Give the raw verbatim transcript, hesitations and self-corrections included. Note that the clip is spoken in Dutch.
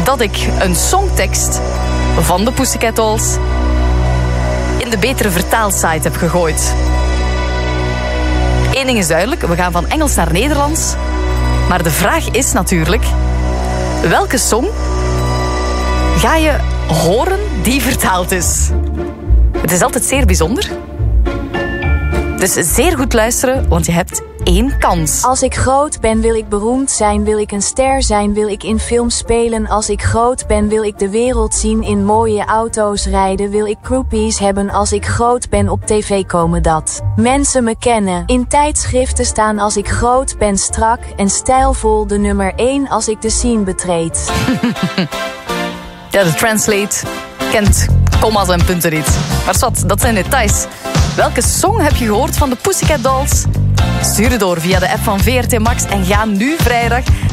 dat ik een songtekst van de Pussycat Dolls in de betere vertaalsite heb gegooid. Eén ding is duidelijk, we gaan van Engels naar Nederlands. Maar de vraag is natuurlijk, welke song ga je horen die vertaald is? Het is altijd zeer bijzonder. Dus zeer goed luisteren, want je hebt één kans. Als ik groot ben, wil ik beroemd zijn, wil ik een ster zijn, wil ik in films spelen. Als ik groot ben, wil ik de wereld zien, in mooie auto's rijden, wil ik groupies hebben. Als ik groot ben, op tv komen, dat mensen me kennen, in tijdschriften staan. Als ik groot ben, strak en stijlvol, de nummer één als ik de scene betreed. Ja, de Translate kent comma's en punten niet. Maar wat, dat zijn details. Welke song heb je gehoord van de Pussycat Dolls? Stuur het door via de app van V R T Max en ga nu vrijdag